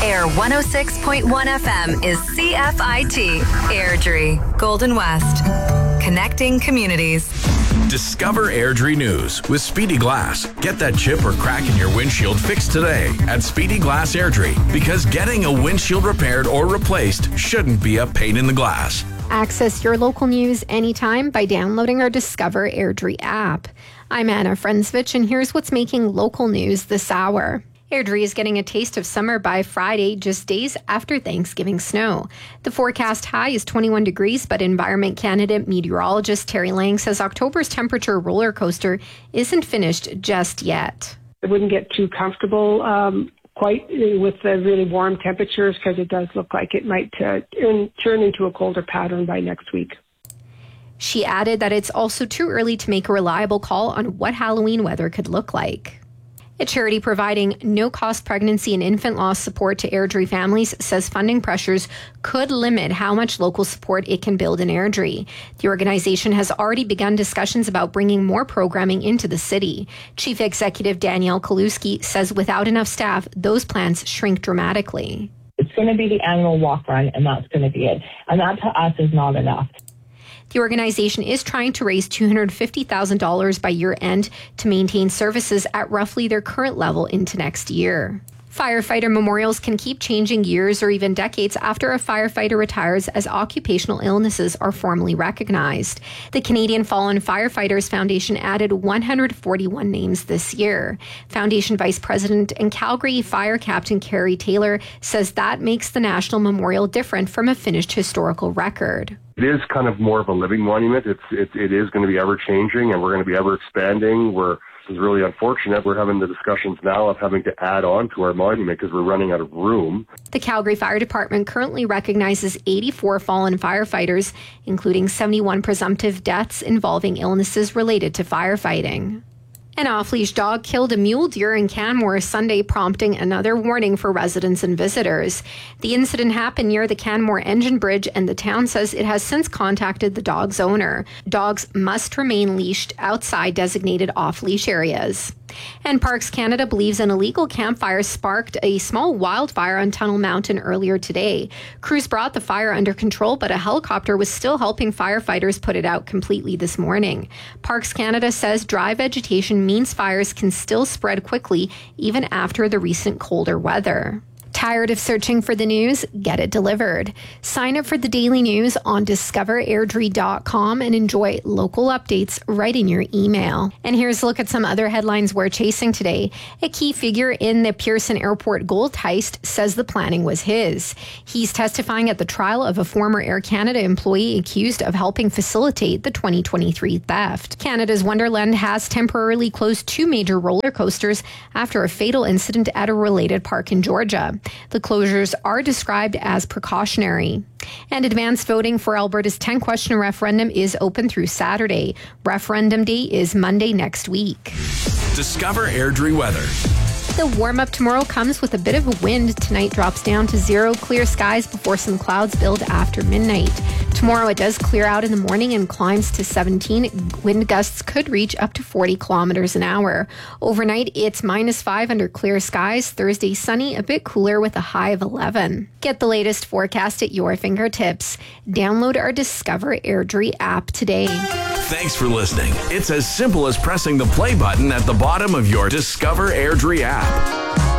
Air 106.1 FM is CFIT, Airdrie, Golden West. Connecting communities. Discover Airdrie News with Speedy Glass. Get that chip or crack in your windshield fixed today at Speedy Glass Airdrie, because getting a windshield repaired or replaced shouldn't be a pain in the glass. Access your local news anytime by downloading our Discover Airdrie app. I'm Anna Frensvich, and here's what's making local news this hour. Airdrie is getting a taste of summer by Friday, just days after Thanksgiving snow. The forecast high is 21 degrees, but Environment Canada meteorologist Terry Lang says October's temperature roller coaster isn't finished just yet. I wouldn't get too comfortable quite with the really warm temperatures, because it does look like it might turn into a colder pattern by next week. She added that it's also too early to make a reliable call on what Halloween weather could look like. A charity providing no-cost pregnancy and infant loss support to Airdrie families says funding pressures could limit how much local support it can build in Airdrie. The organization has already begun discussions about bringing more programming into the city. Chief Executive Danielle Kaluski says without enough staff, those plans shrink dramatically. It's going to be the annual walk run, and that's going to be it. And that to us is not enough. The organization is trying to raise $250,000 by year end to maintain services at roughly their current level into next year. Firefighter memorials can keep changing years or even decades after a firefighter retires, as occupational illnesses are formally recognized. The Canadian Fallen Firefighters Foundation added 141 names this year. Foundation Vice President and Calgary Fire Captain Carrie Taylor says that makes the National Memorial different from a finished historical record. It is kind of more of a living monument. It is going to be ever changing, and we're going to be ever expanding. This is really unfortunate. We're having the discussions now of having to add on to our monument because we're running out of room. The Calgary Fire Department currently recognizes 84 fallen firefighters, including 71 presumptive deaths involving illnesses related to firefighting. An off-leash dog killed a mule deer in Canmore Sunday, prompting another warning for residents and visitors. The incident happened near the Canmore Engine Bridge, and the town says it has since contacted the dog's owner. Dogs must remain leashed outside designated off-leash areas. And Parks Canada believes an illegal campfire sparked a small wildfire on Tunnel Mountain earlier today. Crews brought the fire under control, but a helicopter was still helping firefighters put it out completely this morning. Parks Canada says dry vegetation means fires can still spread quickly even after the recent colder weather. Tired of searching for the news? Get it delivered. Sign up for the daily news on discoverairdrie.com and enjoy local updates right in your email. And here's a look at some other headlines we're chasing today. A key figure in the Pearson Airport gold heist says the planning was his. He's testifying at the trial of a former Air Canada employee accused of helping facilitate the 2023 theft. Canada's Wonderland has temporarily closed 2 major roller coasters after a fatal incident at a related park in Georgia. The closures are described as precautionary. And advanced voting for Alberta's 10-question referendum is open through Saturday. Referendum day is Monday next week. Discover Airdrie weather. The warm-up tomorrow comes with a bit of a wind. Tonight drops down to 0, clear skies before some clouds build after midnight. Tomorrow it does clear out in the morning and climbs to 17. Wind gusts could reach up to 40 kilometers an hour. Overnight it's -5 under clear skies. Thursday sunny, a bit cooler with a high of 11. Get the latest forecast at your fingertips. Download our Discover Airdrie app today. Thanks for listening. It's as simple as pressing the play button at the bottom of your Discover Airdrie app.